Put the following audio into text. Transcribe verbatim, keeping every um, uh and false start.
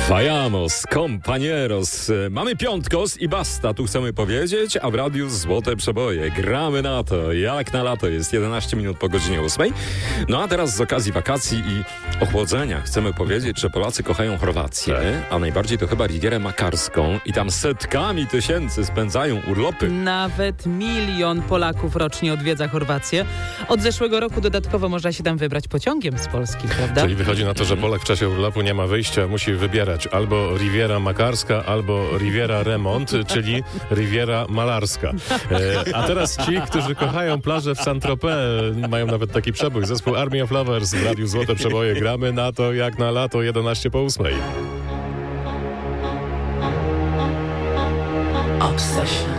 Vayamos, compañeros. Mamy piątkos i basta, tu chcemy powiedzieć, a w radiu Złote Przeboje. Gramy na to, jak na lato. Jest jedenaście minut po godzinie ósmej. No a teraz z okazji wakacji i ochłodzenia chcemy powiedzieć, że Polacy kochają Chorwację, a najbardziej to chyba Rivierę Makarską i tam setkami tysięcy spędzają urlopy. Nawet milion Polaków rocznie odwiedza Chorwację. Od zeszłego roku dodatkowo można się tam wybrać pociągiem z Polski, prawda? Czyli wychodzi na to, że Polak w czasie urlopu nie ma wyjścia, musi wybierać albo Riviera Makarska, albo Riviera Remont, czyli Riviera Malarska. E, a teraz ci, którzy kochają plażę w Saint-Tropez, mają nawet taki przebój. Zespół Army of Lovers w radiu Złote Przeboje. Gramy na to jak na lato, jedenaście po ósmej. Obsession.